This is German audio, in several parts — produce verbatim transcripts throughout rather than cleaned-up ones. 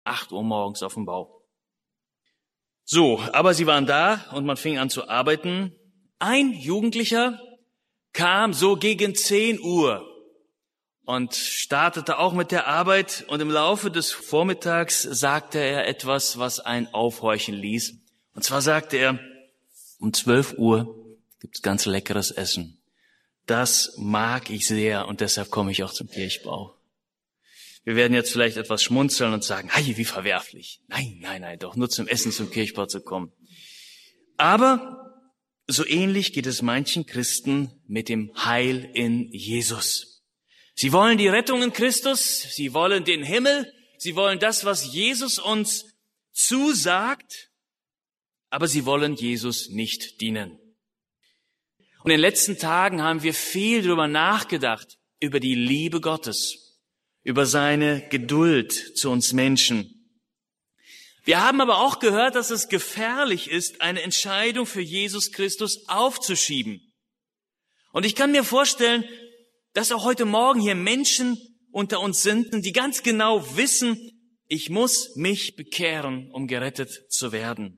Acht Uhr morgens auf dem Bau. So, aber sie waren da und man fing an zu arbeiten. Ein Jugendlicher kam so gegen zehn Uhr und startete auch mit der Arbeit. Und im Laufe des Vormittags sagte er etwas, was einen aufhorchen ließ. Und zwar sagte er, um zwölf Uhr gibt's ganz leckeres Essen. Das mag ich sehr und deshalb komme ich auch zum Kirchbau. Wir werden jetzt vielleicht etwas schmunzeln und sagen, hey, wie verwerflich. Nein, nein, nein, doch nur zum Essen zum Kirchbau zu kommen. Aber so ähnlich geht es manchen Christen mit dem Heil in Jesus. Sie wollen die Rettung in Christus, sie wollen den Himmel, sie wollen das, was Jesus uns zusagt, aber sie wollen Jesus nicht dienen. Und in den letzten Tagen haben wir viel darüber nachgedacht, über die Liebe Gottes, über seine Geduld zu uns Menschen. Wir haben aber auch gehört, dass es gefährlich ist, eine Entscheidung für Jesus Christus aufzuschieben. Und ich kann mir vorstellen, dass auch heute Morgen hier Menschen unter uns sind, die ganz genau wissen, ich muss mich bekehren, um gerettet zu werden.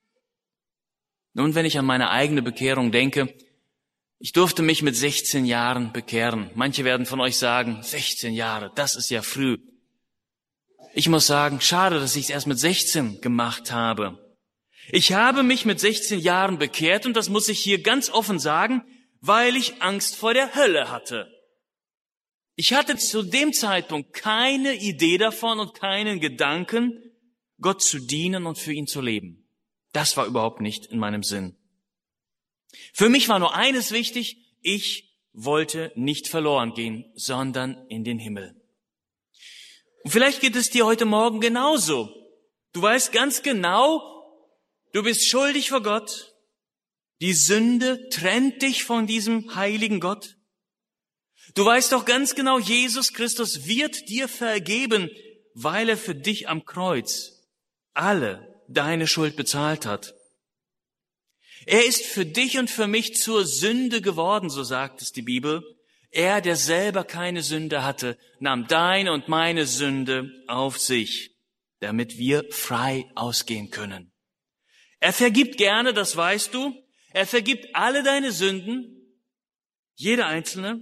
Nun, wenn ich an meine eigene Bekehrung denke, ich durfte mich mit sechzehn Jahren bekehren. Manche werden von euch sagen, sechzehn Jahre, das ist ja früh. Ich muss sagen, schade, dass ich es erst mit sechzehn gemacht habe. Ich habe mich mit sechzehn Jahren bekehrt und das muss ich hier ganz offen sagen, weil ich Angst vor der Hölle hatte. Ich hatte zu dem Zeitpunkt keine Idee davon und keinen Gedanken, Gott zu dienen und für ihn zu leben. Das war überhaupt nicht in meinem Sinn. Für mich war nur eines wichtig, ich wollte nicht verloren gehen, sondern in den Himmel. Und vielleicht geht es dir heute Morgen genauso. Du weißt ganz genau, du bist schuldig vor Gott. Die Sünde trennt dich von diesem heiligen Gott. Du weißt doch ganz genau, Jesus Christus wird dir vergeben, weil er für dich am Kreuz alle deine Schuld bezahlt hat. Er ist für dich und für mich zur Sünde geworden, so sagt es die Bibel. Er, der selber keine Sünde hatte, nahm deine und meine Sünde auf sich, damit wir frei ausgehen können. Er vergibt gerne, das weißt du. Er vergibt alle deine Sünden, jede einzelne.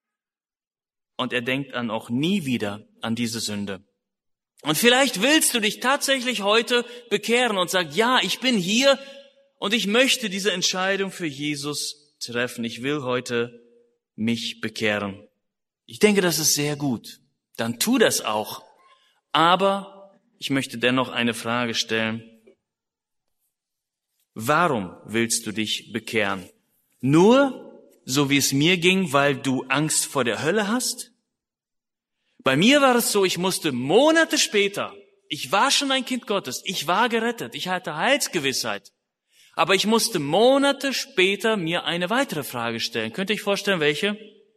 Und er denkt dann auch nie wieder an diese Sünde. Und vielleicht willst du dich tatsächlich heute bekehren und sagst, ja, ich bin hier und ich möchte diese Entscheidung für Jesus treffen. Ich will heute mich bekehren. Ich denke, das ist sehr gut. Dann tu das auch. Aber ich möchte dennoch eine Frage stellen. Warum willst du dich bekehren? Nur, so wie es mir ging, weil du Angst vor der Hölle hast? Bei mir war es so, ich musste Monate später, ich war schon ein Kind Gottes, ich war gerettet, ich hatte Heilsgewissheit. Aber ich musste Monate später mir eine weitere Frage stellen. Könnt ihr euch vorstellen, welche?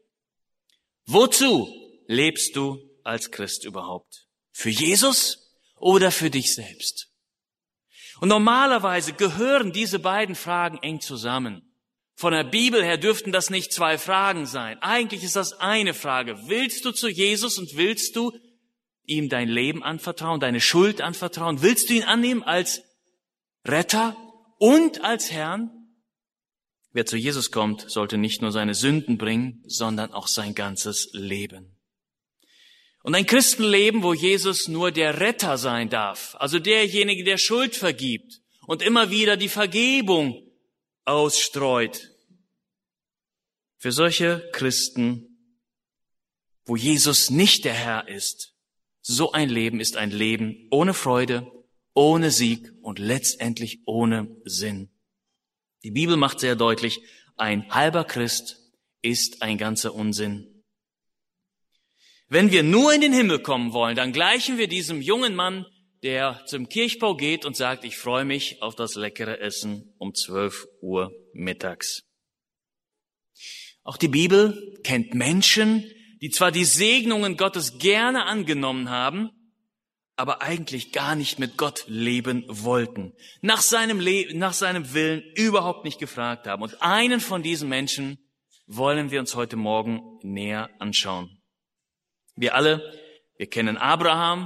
Wozu lebst du als Christ überhaupt? Für Jesus oder für dich selbst? Und normalerweise gehören diese beiden Fragen eng zusammen. Von der Bibel her dürften das nicht zwei Fragen sein. Eigentlich ist das eine Frage. Willst du zu Jesus und willst du ihm dein Leben anvertrauen, deine Schuld anvertrauen? Willst du ihn annehmen als Retter und als Herrn? Wer zu Jesus kommt, sollte nicht nur seine Sünden bringen, sondern auch sein ganzes Leben. Und ein Christenleben, wo Jesus nur der Retter sein darf, also derjenige, der Schuld vergibt und immer wieder die Vergebung ausstreut. Für solche Christen, wo Jesus nicht der Herr ist, so ein Leben ist ein Leben ohne Freude, ohne Sieg und letztendlich ohne Sinn. Die Bibel macht sehr deutlich, ein halber Christ ist ein ganzer Unsinn. Wenn wir nur in den Himmel kommen wollen, dann gleichen wir diesem jungen Mann, der zum Kirchbau geht und sagt, ich freue mich auf das leckere Essen um zwölf Uhr mittags. Auch die Bibel kennt Menschen, die zwar die Segnungen Gottes gerne angenommen haben, aber eigentlich gar nicht mit Gott leben wollten, nach seinem Le- nach seinem Willen überhaupt nicht gefragt haben. Und einen von diesen Menschen wollen wir uns heute Morgen näher anschauen. Wir alle, wir kennen Abraham,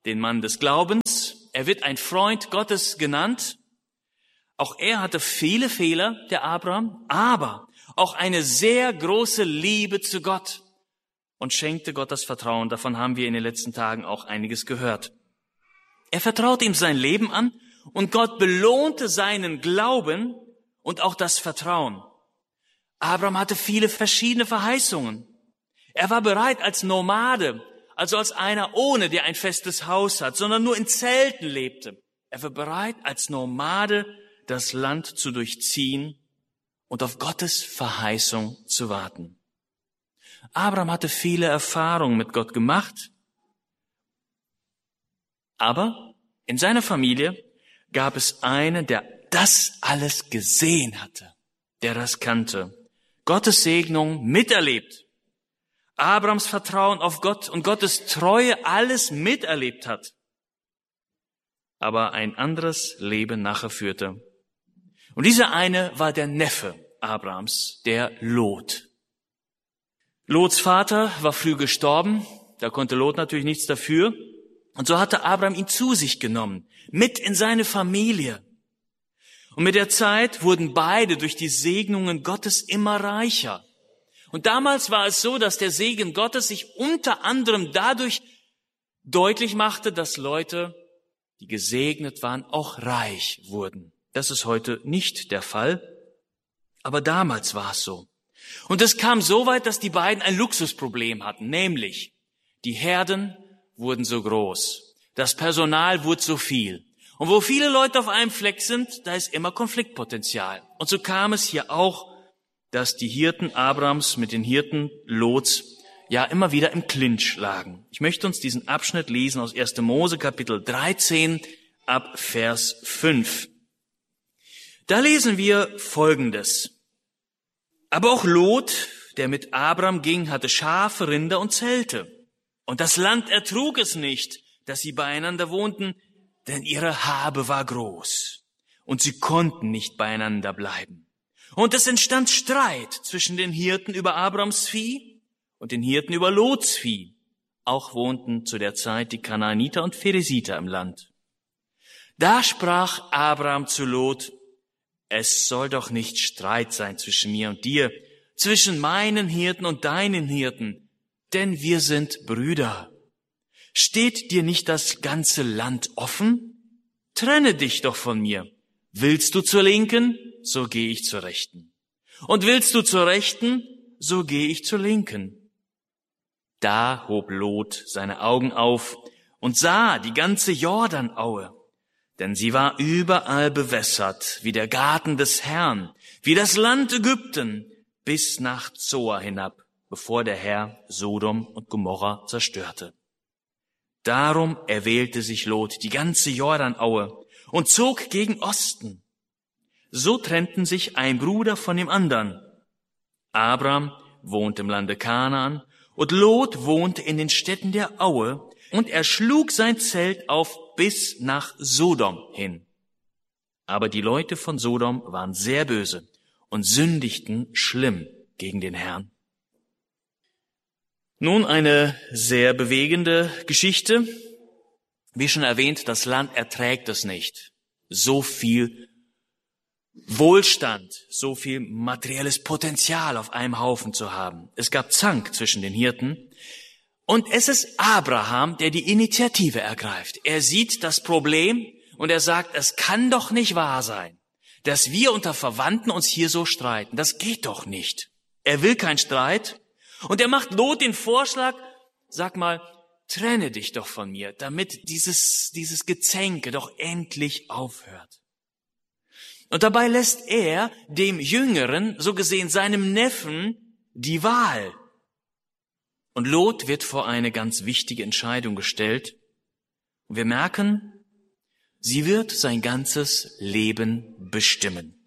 den Mann des Glaubens. Er wird ein Freund Gottes genannt. Auch er hatte viele Fehler, der Abraham, aber auch eine sehr große Liebe zu Gott und schenkte Gott das Vertrauen. Davon haben wir in den letzten Tagen auch einiges gehört. Er vertraute ihm sein Leben an und Gott belohnte seinen Glauben und auch das Vertrauen. Abraham hatte viele verschiedene Verheißungen. Er war bereit als Nomade, also als einer ohne, der ein festes Haus hat, sondern nur in Zelten lebte. Er war bereit als Nomade, das Land zu durchziehen und auf Gottes Verheißung zu warten. Abraham hatte viele Erfahrungen mit Gott gemacht, aber in seiner Familie gab es einen, der das alles gesehen hatte, der das kannte, Gottes Segnung miterlebt, Abrahams Vertrauen auf Gott und Gottes Treue alles miterlebt hat, aber ein anderes Leben nachher führte. Und dieser eine war der Neffe Abrahams, der Lot. Lots Vater war früh gestorben, da konnte Lot natürlich nichts dafür. Und so hatte Abraham ihn zu sich genommen, mit in seine Familie. Und mit der Zeit wurden beide durch die Segnungen Gottes immer reicher. Und damals war es so, dass der Segen Gottes sich unter anderem dadurch deutlich machte, dass Leute, die gesegnet waren, auch reich wurden. Das ist heute nicht der Fall, aber damals war es so. Und es kam so weit, dass die beiden ein Luxusproblem hatten, nämlich die Herden wurden so groß, das Personal wurde so viel. Und wo viele Leute auf einem Fleck sind, da ist immer Konfliktpotenzial. Und so kam es hier auch, dass die Hirten Abrahams mit den Hirten Lots ja immer wieder im Clinch lagen. Ich möchte uns diesen Abschnitt lesen aus erster Mose Kapitel dreizehn ab Vers fünf. Da lesen wir Folgendes. Aber auch Lot, der mit Abraham ging, hatte Schafe, Rinder und Zelte. Und das Land ertrug es nicht, dass sie beieinander wohnten, denn ihre Habe war groß. Und sie konnten nicht beieinander bleiben. Und es entstand Streit zwischen den Hirten über Abrahams Vieh und den Hirten über Lots Vieh. Auch wohnten zu der Zeit die Kanaaniter und Pheresiter im Land. Da sprach Abraham zu Lot: Es soll doch nicht Streit sein zwischen mir und dir, zwischen meinen Hirten und deinen Hirten, denn wir sind Brüder. Steht dir nicht das ganze Land offen? Trenne dich doch von mir. Willst du zur Linken, so gehe ich zur Rechten. Und willst du zur Rechten, so gehe ich zur Linken. Da hob Lot seine Augen auf und sah die ganze Jordanaue, denn sie war überall bewässert, wie der Garten des Herrn, wie das Land Ägypten, bis nach Zoar hinab, bevor der Herr Sodom und Gomorra zerstörte. Darum erwählte sich Lot die ganze Jordanaue und zog gegen Osten. So trennten sich ein Bruder von dem anderen. Abraham wohnte im Lande Kanaan und Lot wohnte in den Städten der Aue, und er schlug sein Zelt auf bis nach Sodom hin. Aber die Leute von Sodom waren sehr böse und sündigten schlimm gegen den Herrn. Nun eine sehr bewegende Geschichte. Wie schon erwähnt, das Land erträgt es nicht. So viel Wohlstand, so viel materielles Potenzial auf einem Haufen zu haben. Es gab Zank zwischen den Hirten. Und es ist Abraham, der die Initiative ergreift. Er sieht das Problem und er sagt, es kann doch nicht wahr sein, dass wir unter Verwandten uns hier so streiten. Das geht doch nicht. Er will keinen Streit und er macht Lot den Vorschlag, sag mal, trenne dich doch von mir, damit dieses, dieses Gezänke doch endlich aufhört. Und dabei lässt er dem Jüngeren, so gesehen seinem Neffen, die Wahl. Und Lot wird vor eine ganz wichtige Entscheidung gestellt. Und wir merken, sie wird sein ganzes Leben bestimmen.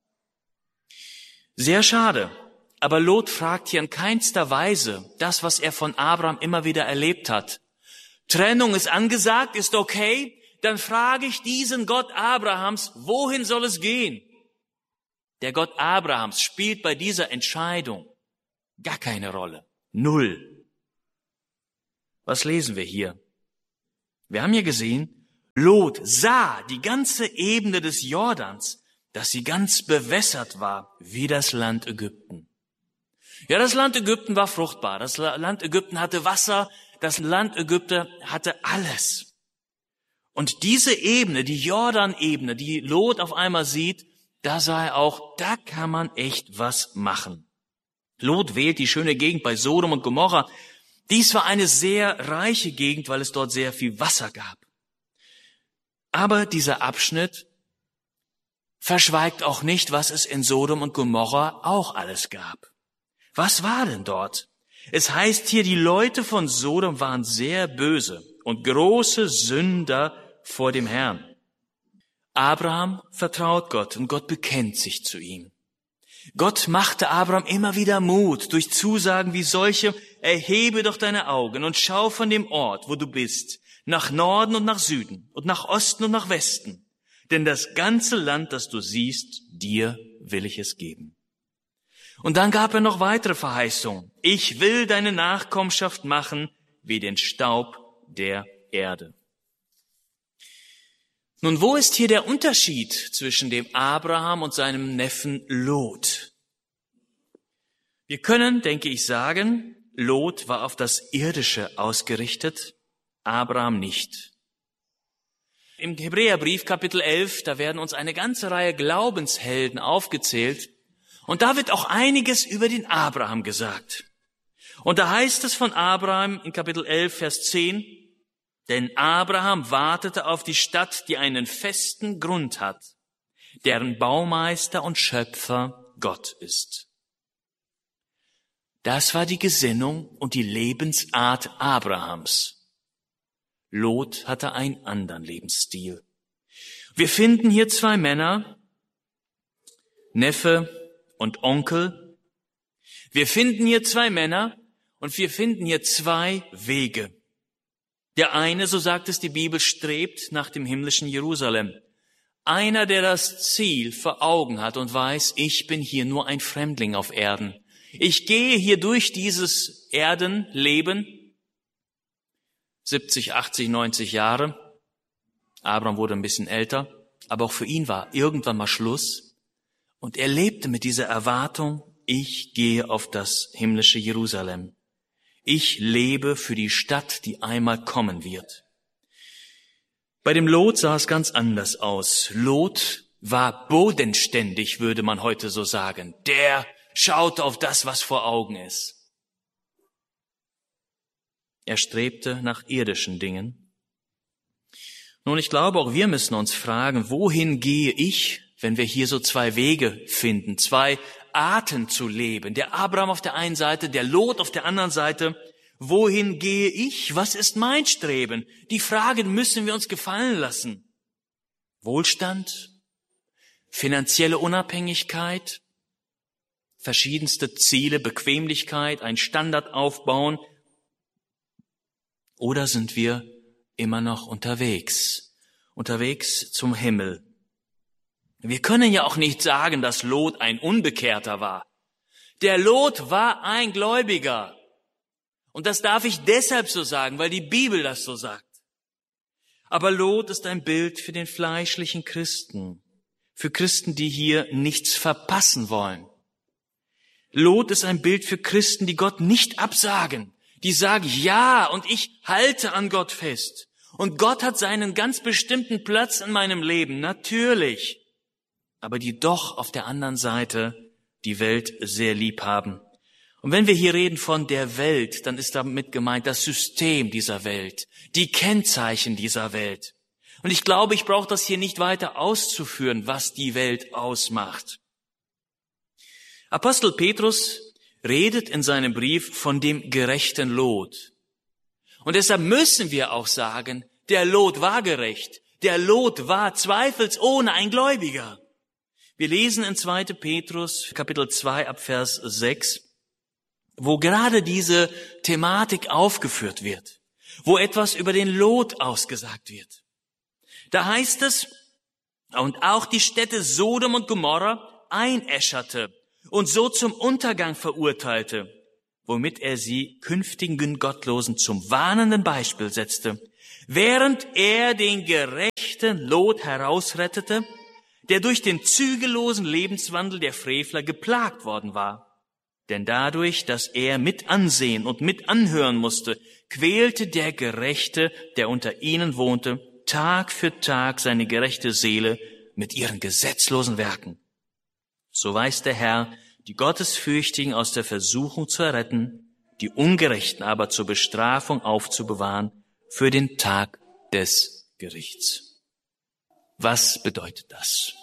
Sehr schade, aber Lot fragt hier in keinster Weise das, was er von Abraham immer wieder erlebt hat. Trennung ist angesagt, ist okay, dann frage ich diesen Gott Abrahams, wohin soll es gehen? Der Gott Abrahams spielt bei dieser Entscheidung gar keine Rolle. Null. Was lesen wir hier? Wir haben ja gesehen, Lot sah die ganze Ebene des Jordans, dass sie ganz bewässert war, wie das Land Ägypten. Ja, das Land Ägypten war fruchtbar. Das Land Ägypten hatte Wasser. Das Land Ägypten hatte alles. Und diese Ebene, die Jordan-Ebene, die Lot auf einmal sieht, da sah er auch, da kann man echt was machen. Lot wählt die schöne Gegend bei Sodom und Gomorra. Dies war eine sehr reiche Gegend, weil es dort sehr viel Wasser gab. Aber dieser Abschnitt verschweigt auch nicht, was es in Sodom und Gomorra auch alles gab. Was war denn dort? Es heißt hier, die Leute von Sodom waren sehr böse und große Sünder vor dem Herrn. Abraham vertraut Gott und Gott bekennt sich zu ihm. Gott machte Abraham immer wieder Mut durch Zusagen wie solche: Erhebe doch deine Augen und schau von dem Ort, wo du bist, nach Norden und nach Süden und nach Osten und nach Westen. Denn das ganze Land, das du siehst, dir will ich es geben. Und dann gab er noch weitere Verheißungen. Ich will deine Nachkommenschaft machen wie den Staub der Erde. Nun, wo ist hier der Unterschied zwischen dem Abraham und seinem Neffen Lot? Wir können, denke ich, sagen, Lot war auf das Irdische ausgerichtet, Abraham nicht. Im Hebräerbrief Kapitel elf, da werden uns eine ganze Reihe Glaubenshelden aufgezählt. Und da wird auch einiges über den Abraham gesagt. Und da heißt es von Abraham in Kapitel elf, Vers zehn, denn Abraham wartete auf die Stadt, die einen festen Grund hat, deren Baumeister und Schöpfer Gott ist. Das war die Gesinnung und die Lebensart Abrahams. Lot hatte einen anderen Lebensstil. Wir finden hier zwei Männer, Neffe und Onkel. Wir finden hier zwei Männer und wir finden hier zwei Wege. Der eine, so sagt es die Bibel, strebt nach dem himmlischen Jerusalem. Einer, der das Ziel vor Augen hat und weiß, ich bin hier nur ein Fremdling auf Erden. Ich gehe hier durch dieses Erdenleben, siebzig, achtzig, neunzig Jahre. Abraham wurde ein bisschen älter, aber auch für ihn war irgendwann mal Schluss. Und er lebte mit dieser Erwartung, ich gehe auf das himmlische Jerusalem. Ich lebe für die Stadt, die einmal kommen wird. Bei dem Lot sah es ganz anders aus. Lot war bodenständig, würde man heute so sagen. Der schaut auf das, was vor Augen ist. Er strebte nach irdischen Dingen. Nun, ich glaube, auch wir müssen uns fragen, wohin gehe ich, wenn wir hier so zwei Wege finden, zwei Arten zu leben. Der Abraham auf der einen Seite, der Lot auf der anderen Seite. Wohin gehe ich? Was ist mein Streben? Die Fragen müssen wir uns gefallen lassen. Wohlstand, finanzielle Unabhängigkeit, verschiedenste Ziele, Bequemlichkeit, ein Standard aufbauen. Oder sind wir immer noch unterwegs, unterwegs zum Himmel? Wir können ja auch nicht sagen, dass Lot ein Unbekehrter war. Der Lot war ein Gläubiger. Und das darf ich deshalb so sagen, weil die Bibel das so sagt. Aber Lot ist ein Bild für den fleischlichen Christen, für Christen, die hier nichts verpassen wollen. Lot ist ein Bild für Christen, die Gott nicht absagen, die sagen, ja, und ich halte an Gott fest. Und Gott hat seinen ganz bestimmten Platz in meinem Leben, natürlich. Aber die doch auf der anderen Seite die Welt sehr lieb haben. Und wenn wir hier reden von der Welt, dann ist damit gemeint das System dieser Welt, die Kennzeichen dieser Welt. Und ich glaube, ich brauche das hier nicht weiter auszuführen, was die Welt ausmacht. Apostel Petrus redet in seinem Brief von dem gerechten Lot. Und deshalb müssen wir auch sagen, der Lot war gerecht. Der Lot war zweifelsohne ein Gläubiger. Wir lesen in zweiter Petrus, Kapitel zwei, ab Vers sechs, wo gerade diese Thematik aufgeführt wird, wo etwas über den Lot ausgesagt wird. Da heißt es, und auch die Städte Sodom und Gomorra einäscherte und so zum Untergang verurteilte, womit er sie künftigen Gottlosen zum warnenden Beispiel setzte, während er den gerechten Lot herausrettete, der durch den zügellosen Lebenswandel der Frevler geplagt worden war. Denn dadurch, dass er mit ansehen und mit anhören musste, quälte der Gerechte, der unter ihnen wohnte, Tag für Tag seine gerechte Seele mit ihren gesetzlosen Werken. So weiß der Herr, die Gottesfürchtigen aus der Versuchung zu erretten, die Ungerechten aber zur Bestrafung aufzubewahren für den Tag des Gerichts. Was bedeutet das?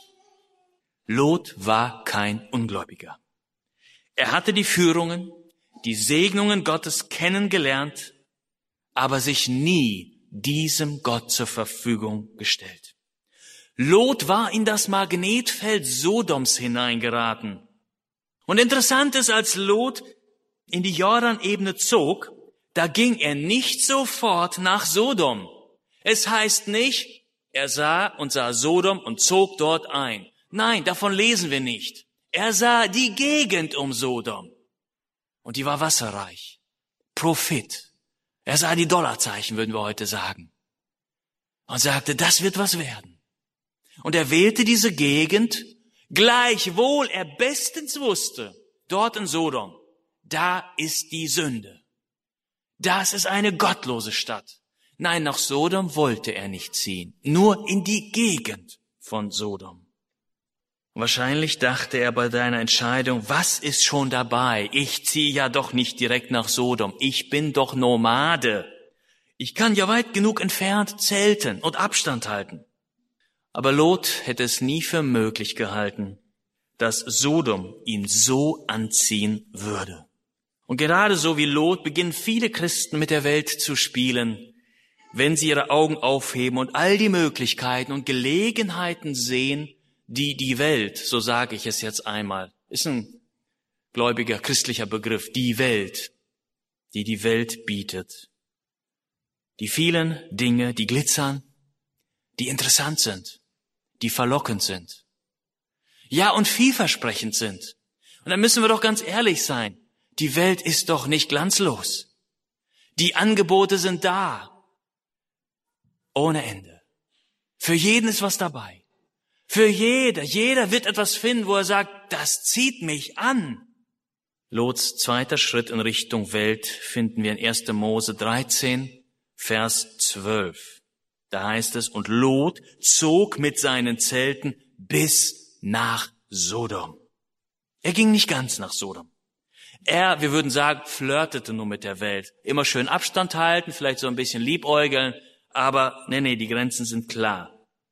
Lot war kein Ungläubiger. Er hatte die Führungen, die Segnungen Gottes kennengelernt, aber sich nie diesem Gott zur Verfügung gestellt. Lot war in das Magnetfeld Sodoms hineingeraten. Und interessant ist, als Lot in die Jordanebene zog, da ging er nicht sofort nach Sodom. Es heißt nicht, er sah und sah Sodom und zog dort ein. Nein, davon lesen wir nicht. Er sah die Gegend um Sodom. Und die war wasserreich. Profit. Er sah die Dollarzeichen, würden wir heute sagen. Und sagte, das wird was werden. Und er wählte diese Gegend, gleichwohl er bestens wusste, dort in Sodom, da ist die Sünde. Das ist eine gottlose Stadt. Nein, nach Sodom wollte er nicht ziehen, nur in die Gegend von Sodom. Wahrscheinlich dachte er bei seiner Entscheidung, was ist schon dabei? Ich ziehe ja doch nicht direkt nach Sodom. Ich bin doch Nomade. Ich kann ja weit genug entfernt zelten und Abstand halten. Aber Lot hätte es nie für möglich gehalten, dass Sodom ihn so anziehen würde. Und gerade so wie Lot beginnen viele Christen mit der Welt zu spielen, wenn sie ihre Augen aufheben und all die Möglichkeiten und Gelegenheiten sehen, die die Welt, so sage ich es jetzt einmal, ist ein gläubiger christlicher Begriff, die Welt, die die Welt bietet. Die vielen Dinge, die glitzern, die interessant sind, die verlockend sind. Ja, und vielversprechend sind. Und da müssen wir doch ganz ehrlich sein. Die Welt ist doch nicht glanzlos. Die Angebote sind da. Ohne Ende. Für jeden ist was dabei. Für jeder. Jeder wird etwas finden, wo er sagt, das zieht mich an. Lots zweiter Schritt in Richtung Welt finden wir in erster Mose dreizehn, Vers zwölf. Da heißt es, und Lot zog mit seinen Zelten bis nach Sodom. Er ging nicht ganz nach Sodom. Er, wir würden sagen, flirtete nur mit der Welt. Immer schön Abstand halten, vielleicht so ein bisschen liebäugeln, aber nee, nee, die Grenzen sind klar.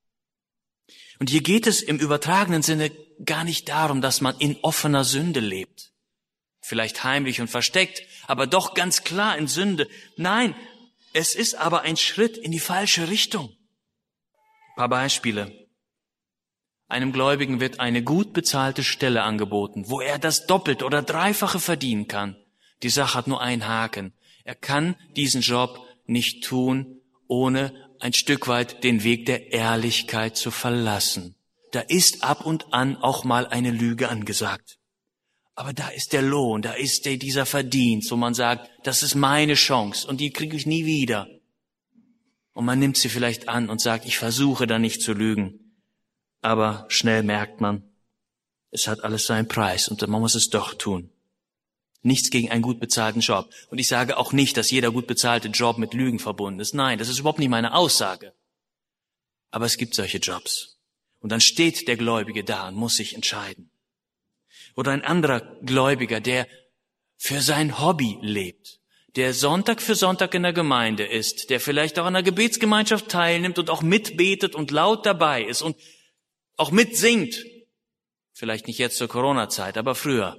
Und hier geht es im übertragenen Sinne gar nicht darum, dass man in offener Sünde lebt. Vielleicht heimlich und versteckt, aber doch ganz klar in Sünde. Nein, es ist aber ein Schritt in die falsche Richtung. Ein paar Beispiele. Einem Gläubigen wird eine gut bezahlte Stelle angeboten, wo er das Doppelte oder Dreifache verdienen kann. Die Sache hat nur einen Haken. Er kann diesen Job nicht tun, ohne ein Stück weit den Weg der Ehrlichkeit zu verlassen. Da ist ab und an auch mal eine Lüge angesagt. Aber da ist der Lohn, da ist der, dieser Verdienst, wo man sagt, das ist meine Chance und die kriege ich nie wieder. Und man nimmt sie vielleicht an und sagt, ich versuche da nicht zu lügen. Aber schnell merkt man, es hat alles seinen Preis und man muss es doch tun. Nichts gegen einen gut bezahlten Job. Und ich sage auch nicht, dass jeder gut bezahlte Job mit Lügen verbunden ist. Nein, das ist überhaupt nicht meine Aussage. Aber es gibt solche Jobs. Und dann steht der Gläubige da und muss sich entscheiden. Oder ein anderer Gläubiger, der für sein Hobby lebt, der Sonntag für Sonntag in der Gemeinde ist, der vielleicht auch an einer Gebetsgemeinschaft teilnimmt und auch mitbetet und laut dabei ist und auch mitsingt. Vielleicht nicht jetzt zur Corona-Zeit, aber früher.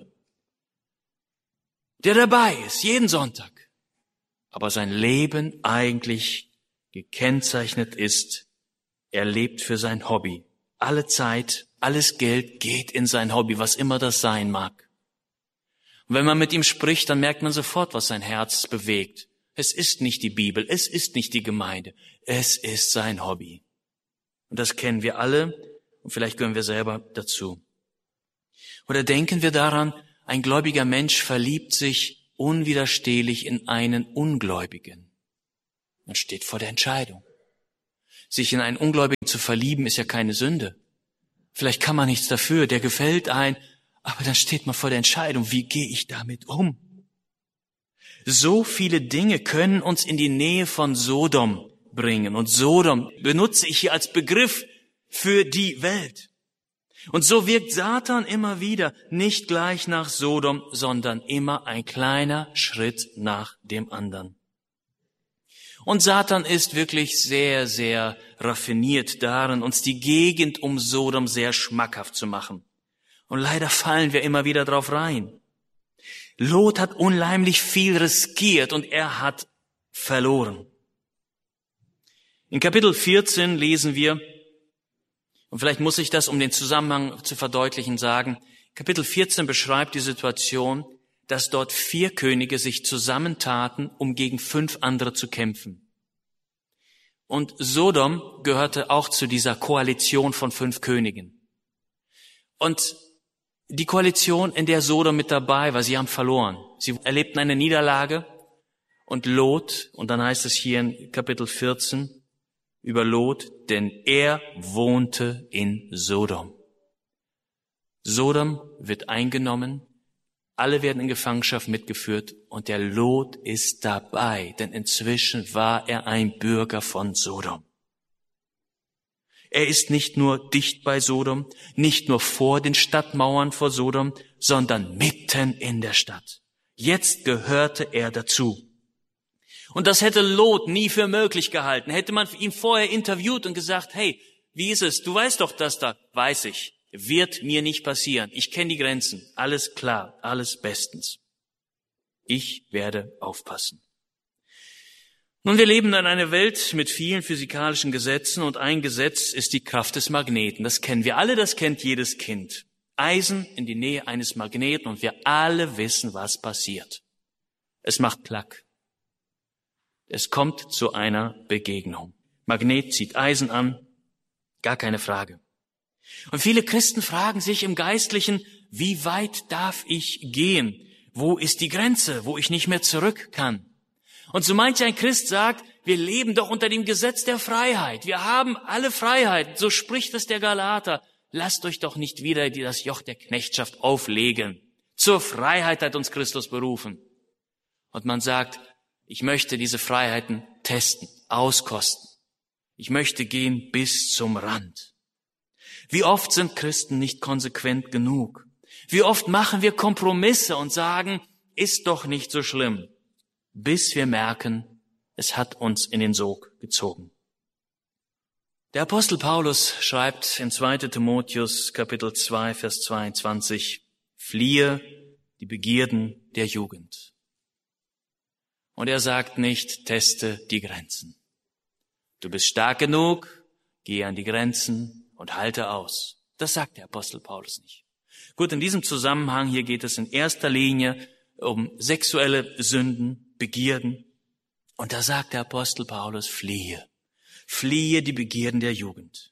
Der dabei ist, jeden Sonntag, aber sein Leben eigentlich gekennzeichnet ist, er lebt für sein Hobby. Alle Zeit, alles Geld geht in sein Hobby, was immer das sein mag. Und wenn man mit ihm spricht, dann merkt man sofort, was sein Herz bewegt. Es ist nicht die Bibel, es ist nicht die Gemeinde, es ist sein Hobby. Und das kennen wir alle und vielleicht gehören wir selber dazu. Oder denken wir daran, ein gläubiger Mensch verliebt sich unwiderstehlich in einen Ungläubigen. Man steht vor der Entscheidung. Sich in einen Ungläubigen zu verlieben, ist ja keine Sünde. Vielleicht kann man nichts dafür, der gefällt ein, aber dann steht man vor der Entscheidung, wie gehe ich damit um? So viele Dinge können uns in die Nähe von Sodom bringen. Und Sodom benutze ich hier als Begriff für die Welt. Und so wirkt Satan immer wieder nicht gleich nach Sodom, sondern immer ein kleiner Schritt nach dem anderen. Und Satan ist wirklich sehr, sehr raffiniert darin, uns die Gegend um Sodom sehr schmackhaft zu machen. Und leider fallen wir immer wieder drauf rein. Lot hat unheimlich viel riskiert und er hat verloren. In Kapitel vierzehn lesen wir, und vielleicht muss ich das, um den Zusammenhang zu verdeutlichen, sagen, Kapitel vierzehn beschreibt die Situation, dass dort vier Könige sich zusammentaten, um gegen fünf andere zu kämpfen. Und Sodom gehörte auch zu dieser Koalition von fünf Königen. Und die Koalition, in der Sodom mit dabei war, sie haben verloren. Sie erlebten eine Niederlage und Lot, und dann heißt es hier in Kapitel vierzehn über Lot, denn er wohnte in Sodom. Sodom wird eingenommen, alle werden in Gefangenschaft mitgeführt und der Lot ist dabei, denn inzwischen war er ein Bürger von Sodom. Er ist nicht nur dicht bei Sodom, nicht nur vor den Stadtmauern vor Sodom, sondern mitten in der Stadt. Jetzt gehörte er dazu. Und das hätte Lot nie für möglich gehalten. Hätte man ihn vorher interviewt und gesagt, hey, wie ist es? Du weißt doch das da. Weiß ich. Wird mir nicht passieren. Ich kenne die Grenzen. Alles klar, alles bestens. Ich werde aufpassen. Nun, wir leben in einer Welt mit vielen physikalischen Gesetzen und ein Gesetz ist die Kraft des Magneten. Das kennen wir alle, das kennt jedes Kind. Eisen in die Nähe eines Magneten und wir alle wissen, was passiert. Es macht Klack. Es kommt zu einer Begegnung. Magnet zieht Eisen an, gar keine Frage. Und viele Christen fragen sich im Geistlichen, wie weit darf ich gehen? Wo ist die Grenze, wo ich nicht mehr zurück kann? Und so manch ein Christ sagt, wir leben doch unter dem Gesetz der Freiheit. Wir haben alle Freiheit. So spricht es der Galater. Lasst euch doch nicht wieder das Joch der Knechtschaft auflegen. Zur Freiheit hat uns Christus berufen. Und man sagt, ich möchte diese Freiheiten testen, auskosten. Ich möchte gehen bis zum Rand. Wie oft sind Christen nicht konsequent genug? Wie oft machen wir Kompromisse und sagen, ist doch nicht so schlimm, bis wir merken, es hat uns in den Sog gezogen. Der Apostel Paulus schreibt in zweiter Timotheus Kapitel zwei, Vers zweiundzwanzig, fliehe die Begierden der Jugend. Und er sagt nicht, teste die Grenzen. Du bist stark genug, geh an die Grenzen und halte aus. Das sagt der Apostel Paulus nicht. Gut, in diesem Zusammenhang hier geht es in erster Linie um sexuelle Sünden, Begierden. Und da sagt der Apostel Paulus, fliehe. Fliehe die Begierden der Jugend.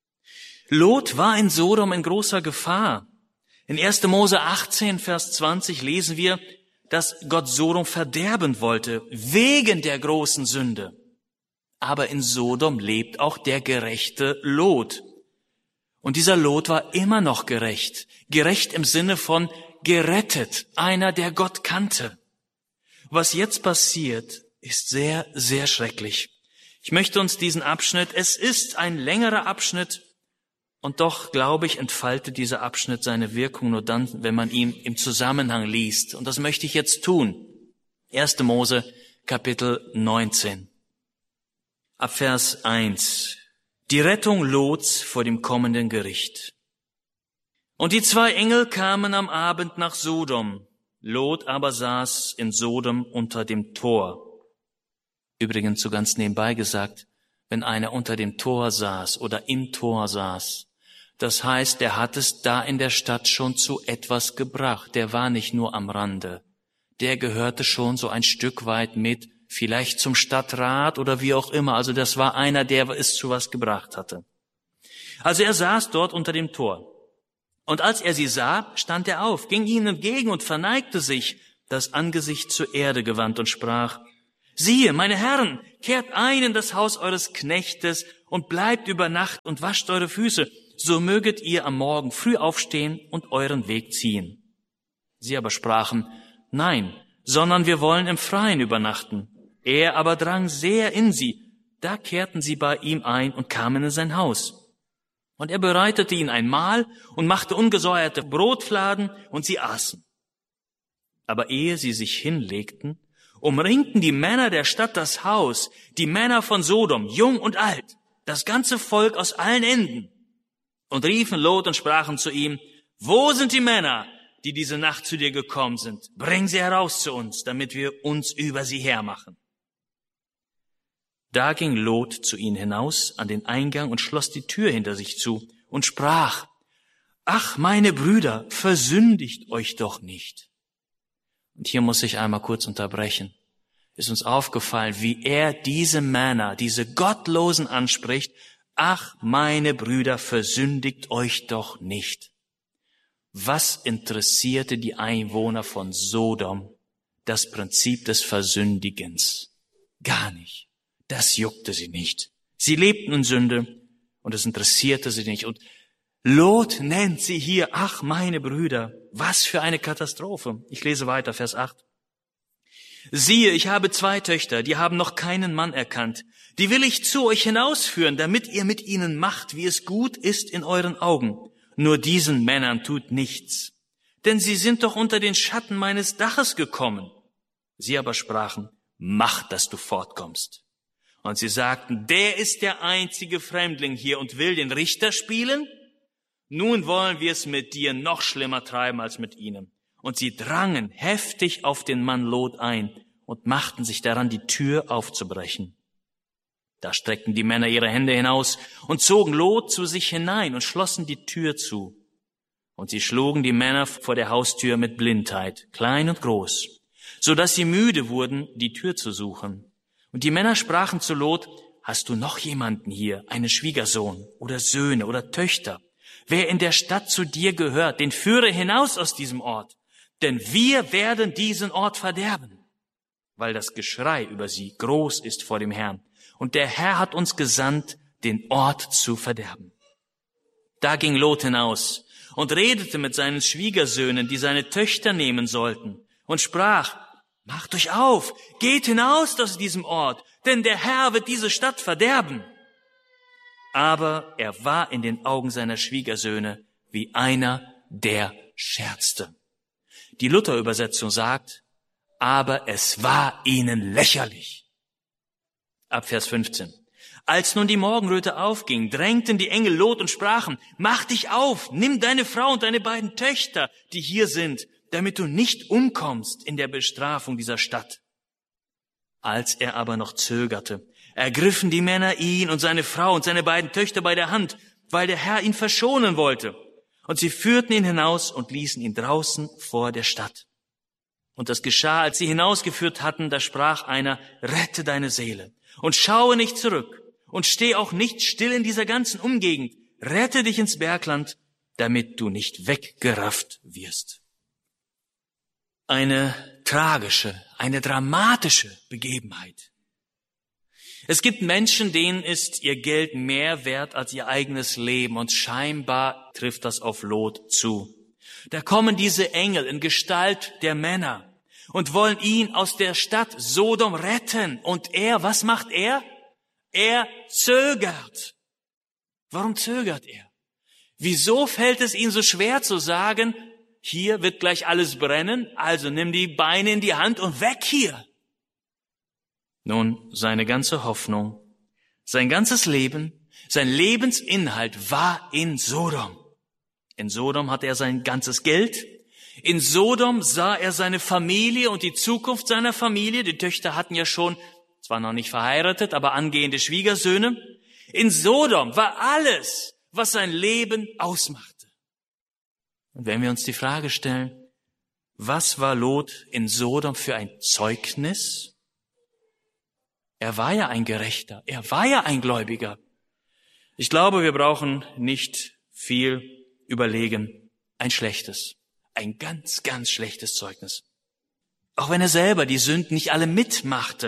Lot war in Sodom in großer Gefahr. In erster Mose achtzehn, Vers zwanzig lesen wir, dass Gott Sodom verderben wollte, wegen der großen Sünde. Aber in Sodom lebt auch der gerechte Lot. Und dieser Lot war immer noch gerecht. Gerecht im Sinne von gerettet, einer, der Gott kannte. Was jetzt passiert, ist sehr, sehr schrecklich. Ich möchte uns diesen Abschnitt, es ist ein längerer Abschnitt, und doch, glaube ich, entfaltet dieser Abschnitt seine Wirkung nur dann, wenn man ihn im Zusammenhang liest. Und das möchte ich jetzt tun. erster Mose, Kapitel neunzehn. Ab Vers eins. Die Rettung Lots vor dem kommenden Gericht. Und die zwei Engel kamen am Abend nach Sodom. Lot aber saß in Sodom unter dem Tor. Übrigens, so ganz nebenbei gesagt, wenn einer unter dem Tor saß oder im Tor saß, das heißt, er hat es da in der Stadt schon zu etwas gebracht. Der war nicht nur am Rande. Der gehörte schon so ein Stück weit mit, vielleicht zum Stadtrat oder wie auch immer. Also das war einer, der es zu was gebracht hatte. Also er saß dort unter dem Tor. Und als er sie sah, stand er auf, ging ihnen entgegen und verneigte sich, das Angesicht zur Erde gewandt und sprach, siehe, meine Herren, kehrt ein in das Haus eures Knechtes und bleibt über Nacht und wascht eure Füße, so möget ihr am Morgen früh aufstehen und euren Weg ziehen. Sie aber sprachen, nein, sondern wir wollen im Freien übernachten. Er aber drang sehr in sie. Da kehrten sie bei ihm ein und kamen in sein Haus. Und er bereitete ihnen ein Mahl und machte ungesäuerte Brotfladen, und sie aßen. Aber ehe sie sich hinlegten, umringten die Männer der Stadt das Haus, die Männer von Sodom, jung und alt, das ganze Volk aus allen Enden, und riefen Lot und sprachen zu ihm, wo sind die Männer, die diese Nacht zu dir gekommen sind? Bring sie heraus zu uns, damit wir uns über sie hermachen. Da ging Lot zu ihnen hinaus an den Eingang und schloss die Tür hinter sich zu und sprach, ach, meine Brüder, versündigt euch doch nicht. Und hier muss ich einmal kurz unterbrechen. Ist uns aufgefallen, wie er diese Männer, diese Gottlosen anspricht, ach, meine Brüder, versündigt euch doch nicht. Was interessierte die Einwohner von Sodom das Prinzip des Versündigens? Gar nicht. Das juckte sie nicht. Sie lebten in Sünde und es interessierte sie nicht. Und Lot nennt sie hier, ach, meine Brüder, was für eine Katastrophe. Ich lese weiter, Vers acht. Siehe, ich habe zwei Töchter, die haben noch keinen Mann erkannt. Die will ich zu euch hinausführen, damit ihr mit ihnen macht, wie es gut ist in euren Augen. Nur diesen Männern tut nichts, denn sie sind doch unter den Schatten meines Daches gekommen. Sie aber sprachen, mach, dass du fortkommst. Und sie sagten, der ist der einzige Fremdling hier und will den Richter spielen? Nun wollen wir es mit dir noch schlimmer treiben als mit ihnen. Und sie drangen heftig auf den Mann Lot ein und machten sich daran, die Tür aufzubrechen. Da streckten die Männer ihre Hände hinaus und zogen Lot zu sich hinein und schlossen die Tür zu. Und sie schlugen die Männer vor der Haustür mit Blindheit, klein und groß, so dass sie müde wurden, die Tür zu suchen. Und die Männer sprachen zu Lot, hast du noch jemanden hier, einen Schwiegersohn oder Söhne oder Töchter? Wer in der Stadt zu dir gehört, den führe hinaus aus diesem Ort, denn wir werden diesen Ort verderben, weil das Geschrei über sie groß ist vor dem Herrn. Und der Herr hat uns gesandt, den Ort zu verderben. Da ging Lot hinaus und redete mit seinen Schwiegersöhnen, die seine Töchter nehmen sollten, und sprach, macht euch auf, geht hinaus aus diesem Ort, denn der Herr wird diese Stadt verderben. Aber er war in den Augen seiner Schwiegersöhne wie einer, der scherzte. Die Luther-Übersetzung sagt, aber es war ihnen lächerlich. Ab Vers fünfzehn. Als nun die Morgenröte aufging, drängten die Engel Lot und sprachen, mach dich auf, nimm deine Frau und deine beiden Töchter, die hier sind, damit du nicht umkommst in der Bestrafung dieser Stadt. Als er aber noch zögerte, ergriffen die Männer ihn und seine Frau und seine beiden Töchter bei der Hand, weil der Herr ihn verschonen wollte. Und sie führten ihn hinaus und ließen ihn draußen vor der Stadt. Und das geschah, als sie hinausgeführt hatten, da sprach einer, rette deine Seele und schaue nicht zurück und steh auch nicht still in dieser ganzen Umgegend. Rette dich ins Bergland, damit du nicht weggerafft wirst. Eine tragische, eine dramatische Begebenheit. Es gibt Menschen, denen ist ihr Geld mehr wert als ihr eigenes Leben, und scheinbar trifft das auf Lot zu. Da kommen diese Engel in Gestalt der Männer und wollen ihn aus der Stadt Sodom retten. Und er, was macht er? Er zögert. Warum zögert er? Wieso fällt es ihm so schwer zu sagen, hier wird gleich alles brennen, also nimm die Beine in die Hand und weg hier? Nun, seine ganze Hoffnung, sein ganzes Leben, sein Lebensinhalt war in Sodom. In Sodom hatte er sein ganzes Geld. In Sodom sah er seine Familie und die Zukunft seiner Familie. Die Töchter hatten ja schon, zwar noch nicht verheiratet, aber angehende Schwiegersöhne. In Sodom war alles, was sein Leben ausmachte. Und wenn wir uns die Frage stellen, was war Lot in Sodom für ein Zeugnis? Er war ja ein Gerechter, er war ja ein Gläubiger. Ich glaube, wir brauchen nicht viel überlegen. Ein schlechtes, ein ganz, ganz schlechtes Zeugnis. Auch wenn er selber die Sünden nicht alle mitmachte.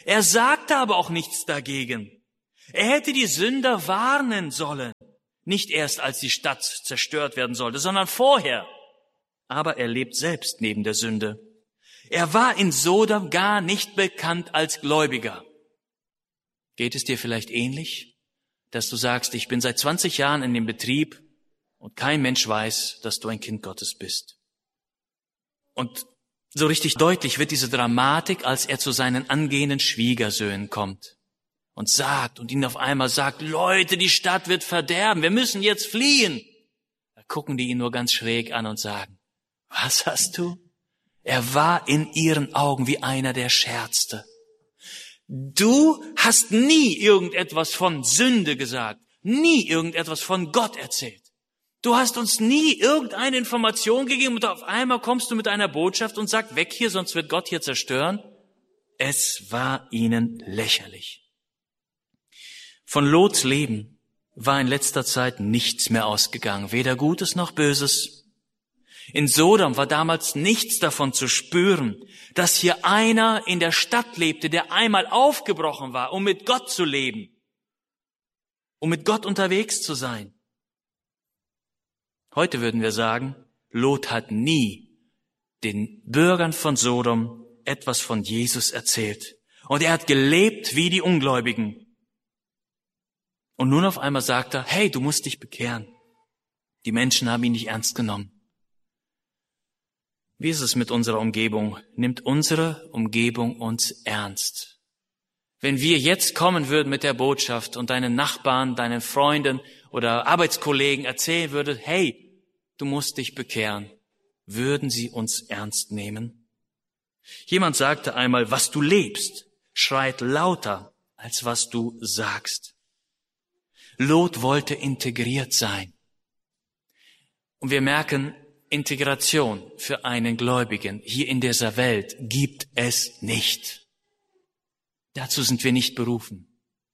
Er sagte aber auch nichts dagegen. Er hätte die Sünder warnen sollen. Nicht erst, als die Stadt zerstört werden sollte, sondern vorher. Aber er lebt selbst neben der Sünde. Er war in Sodom gar nicht bekannt als Gläubiger. Geht es dir vielleicht ähnlich, dass du sagst, ich bin seit zwanzig Jahren in dem Betrieb und kein Mensch weiß, dass du ein Kind Gottes bist? Und so richtig deutlich wird diese Dramatik, als er zu seinen angehenden Schwiegersöhnen kommt und sagt und ihnen auf einmal sagt, Leute, die Stadt wird verderben, wir müssen jetzt fliehen. Da gucken die ihn nur ganz schräg an und sagen, was hast du? Er war in ihren Augen wie einer, der scherzte. Du hast nie irgendetwas von Sünde gesagt, nie irgendetwas von Gott erzählt. Du hast uns nie irgendeine Information gegeben und auf einmal kommst du mit einer Botschaft und sagst, weg hier, sonst wird Gott hier zerstören. Es war ihnen lächerlich. Von Lots Leben war in letzter Zeit nichts mehr ausgegangen, weder Gutes noch Böses. In Sodom war damals nichts davon zu spüren, dass hier einer in der Stadt lebte, der einmal aufgebrochen war, um mit Gott zu leben, um mit Gott unterwegs zu sein. Heute würden wir sagen, Lot hat nie den Bürgern von Sodom etwas von Jesus erzählt. Und er hat gelebt wie die Ungläubigen. Und nun auf einmal sagt er, hey, du musst dich bekehren. Die Menschen haben ihn nicht ernst genommen. Wie ist es mit unserer Umgebung? Nimmt unsere Umgebung uns ernst? Wenn wir jetzt kommen würden mit der Botschaft und deinen Nachbarn, deinen Freunden oder Arbeitskollegen erzählen würden, hey, du musst dich bekehren, würden sie uns ernst nehmen? Jemand sagte einmal, was du lebst, schreit lauter, als was du sagst. Lot wollte integriert sein. Und wir merken, Integration für einen Gläubigen hier in dieser Welt gibt es nicht. Dazu sind wir nicht berufen.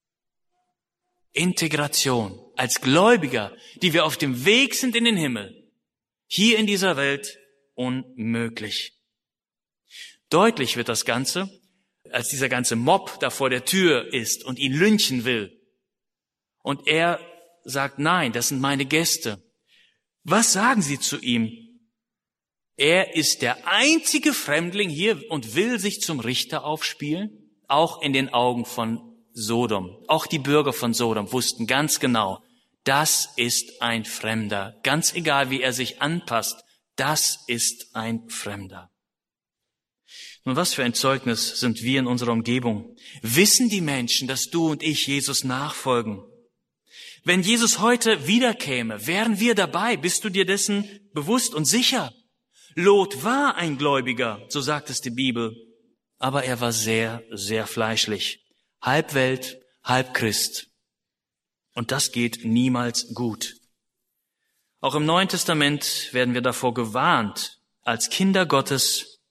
Integration als Gläubiger, die wir auf dem Weg sind in den Himmel, hier in dieser Welt unmöglich. Deutlich wird das Ganze, als dieser ganze Mob da vor der Tür ist und ihn lynchen will. Und er sagt, nein, das sind meine Gäste. Was sagen sie zu ihm? Er ist der einzige Fremdling hier und will sich zum Richter aufspielen, auch in den Augen von Sodom. Auch die Bürger von Sodom wussten ganz genau, das ist ein Fremder. Ganz egal, wie er sich anpasst, das ist ein Fremder. Nun, was für ein Zeugnis sind wir in unserer Umgebung? Wissen die Menschen, dass du und ich Jesus nachfolgen? Wenn Jesus heute wiederkäme, wären wir dabei? Bist du dir dessen bewusst und sicher? Lot war ein Gläubiger, so sagt es die Bibel, aber er war sehr, sehr fleischlich. Halb Welt, halb Christ. Und das geht niemals gut. Auch im Neuen Testament werden wir davor gewarnt, als Kinder Gottes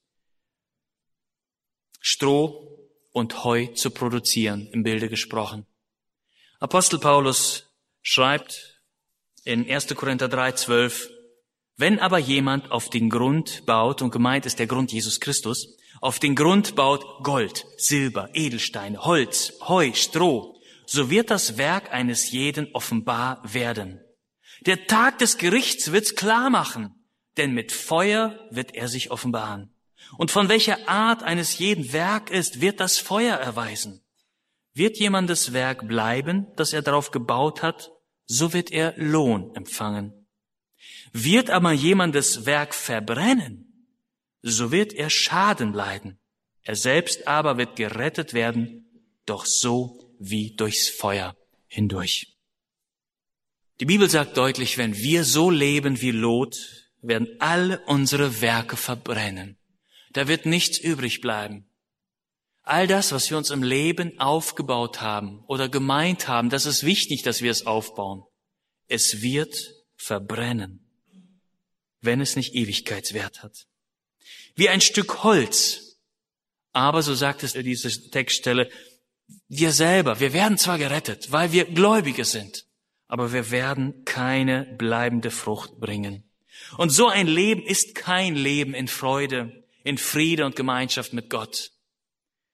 Stroh und Heu zu produzieren, im Bilde gesprochen. Apostel Paulus schreibt in erster Korinther drei, zwölf, wenn aber jemand auf den Grund baut, und gemeint ist der Grund Jesus Christus, auf den Grund baut Gold, Silber, Edelsteine, Holz, Heu, Stroh, so wird das Werk eines jeden offenbar werden. Der Tag des Gerichts wird's klar machen, denn mit Feuer wird er sich offenbaren. Und von welcher Art eines jeden Werk ist, wird das Feuer erweisen. Wird jemandes Werk bleiben, das er darauf gebaut hat, so wird er Lohn empfangen. Wird aber jemandes Werk verbrennen, so wird er Schaden leiden. Er selbst aber wird gerettet werden, doch so wie durchs Feuer hindurch. Die Bibel sagt deutlich, wenn wir so leben wie Lot, werden alle unsere Werke verbrennen. Da wird nichts übrig bleiben. All das, was wir uns im Leben aufgebaut haben oder gemeint haben, das ist wichtig, dass wir es aufbauen. Es wird verbrennen, wenn es nicht Ewigkeitswert hat. Wie ein Stück Holz. Aber, so sagt es in dieser Textstelle, wir selber, wir werden zwar gerettet, weil wir Gläubige sind, aber wir werden keine bleibende Frucht bringen. Und so ein Leben ist kein Leben in Freude, in Friede und Gemeinschaft mit Gott.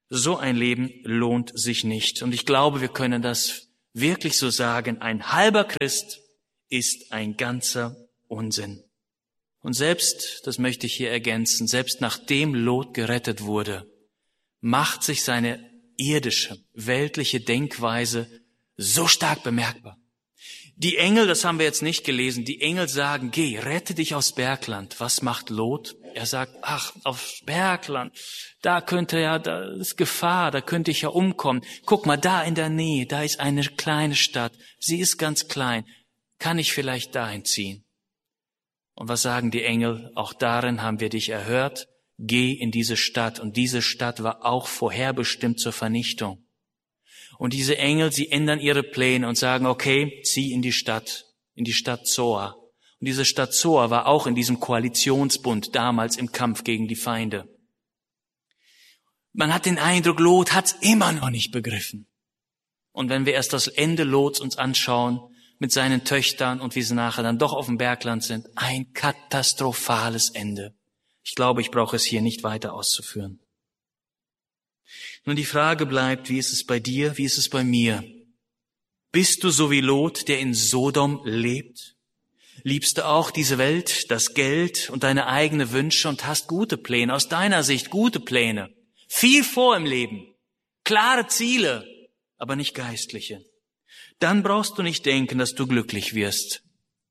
So ein Leben lohnt sich nicht. Und ich glaube, wir können das wirklich so sagen. Ein halber Christ ist ein ganzer Unsinn. Und selbst, das möchte ich hier ergänzen, selbst nachdem Lot gerettet wurde, macht sich seine irdische, weltliche Denkweise so stark bemerkbar. Die Engel, das haben wir jetzt nicht gelesen, die Engel sagen, geh, rette dich aus Bergland. Was macht Lot? Er sagt, ach, aufs Bergland, da könnte ja, da ist Gefahr, da könnte ich ja umkommen. Guck mal, da in der Nähe, da ist eine kleine Stadt. Sie ist ganz klein. Kann ich vielleicht dahin ziehen? Und was sagen die Engel? Auch darin haben wir dich erhört. Geh in diese Stadt. Und diese Stadt war auch vorherbestimmt zur Vernichtung. Und diese Engel, sie ändern ihre Pläne und sagen, okay, zieh in die Stadt, in die Stadt Zoar. Und diese Stadt Zoar war auch in diesem Koalitionsbund damals im Kampf gegen die Feinde. Man hat den Eindruck, Lot hat's immer noch nicht begriffen. Und wenn wir erst das Ende Lots uns anschauen, mit seinen Töchtern und wie sie nachher dann doch auf dem Bergland sind, ein katastrophales Ende. Ich glaube, ich brauche es hier nicht weiter auszuführen. Nun, die Frage bleibt, wie ist es bei dir, wie ist es bei mir? Bist du so wie Lot, der in Sodom lebt? Liebst du auch diese Welt, das Geld und deine eigenen Wünsche und hast gute Pläne, aus deiner Sicht gute Pläne? Viel vor im Leben, klare Ziele, aber nicht geistliche. Dann brauchst du nicht denken, dass du glücklich wirst.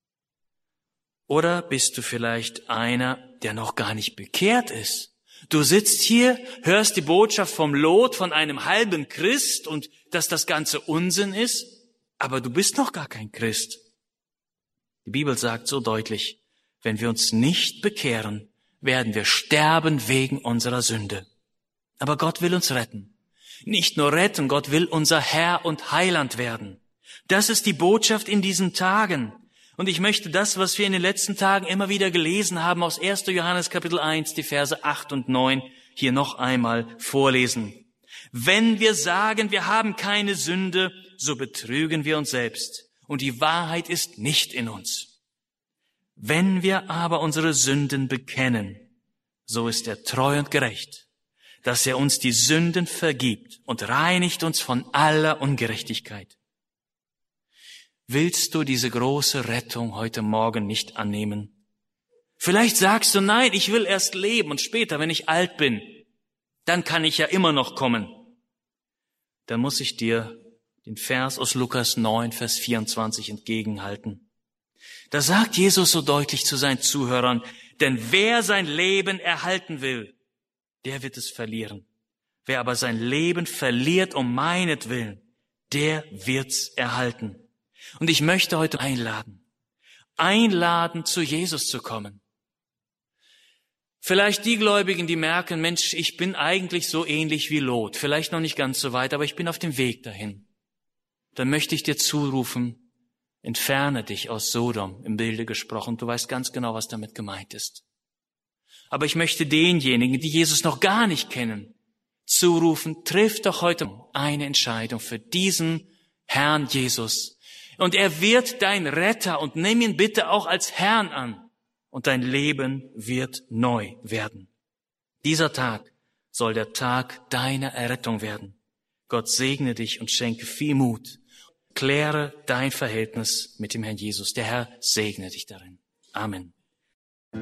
Oder bist du vielleicht einer, der noch gar nicht bekehrt ist? Du sitzt hier, hörst die Botschaft vom Lot, von einem halben Christ und dass das Ganze Unsinn ist, aber du bist noch gar kein Christ. Die Bibel sagt so deutlich, wenn wir uns nicht bekehren, werden wir sterben wegen unserer Sünde. Aber Gott will uns retten. Nicht nur retten, Gott will unser Herr und Heiland werden. Das ist die Botschaft in diesen Tagen. Und ich möchte das, was wir in den letzten Tagen immer wieder gelesen haben, aus erster Johannes Kapitel eins, die Verse acht und neun, hier noch einmal vorlesen. Wenn wir sagen, wir haben keine Sünde, so betrügen wir uns selbst. Und die Wahrheit ist nicht in uns. Wenn wir aber unsere Sünden bekennen, so ist er treu und gerecht, dass er uns die Sünden vergibt und reinigt uns von aller Ungerechtigkeit. Willst du diese große Rettung heute Morgen nicht annehmen? Vielleicht sagst du, nein, ich will erst leben und später, wenn ich alt bin, dann kann ich ja immer noch kommen. Dann muss ich dir den Vers aus Lukas neun, Vers vierundzwanzig entgegenhalten. Da sagt Jesus so deutlich zu seinen Zuhörern, denn wer sein Leben erhalten will, der wird es verlieren. Wer aber sein Leben verliert um meinetwillen, der wird's erhalten. Und ich möchte heute einladen, einladen, zu Jesus zu kommen. Vielleicht die Gläubigen, die merken, Mensch, ich bin eigentlich so ähnlich wie Lot, vielleicht noch nicht ganz so weit, aber ich bin auf dem Weg dahin. Dann möchte ich dir zurufen, entferne dich aus Sodom, im Bilde gesprochen. Du weißt ganz genau, was damit gemeint ist. Aber ich möchte denjenigen, die Jesus noch gar nicht kennen, zurufen, triff doch heute eine Entscheidung für diesen Herrn Jesus. Und er wird dein Retter und nimm ihn bitte auch als Herrn an. Und dein Leben wird neu werden. Dieser Tag soll der Tag deiner Errettung werden. Gott segne dich und schenke viel Mut. Kläre dein Verhältnis mit dem Herrn Jesus. Der Herr segne dich darin. Amen.